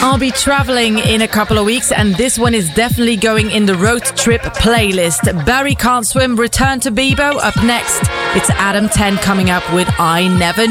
I'll be traveling in a couple of weeks, and this one is definitely going in the road trip playlist. Barry Can't Swim, Return to Bebo. Up next, it's Adam 10 coming up with I Never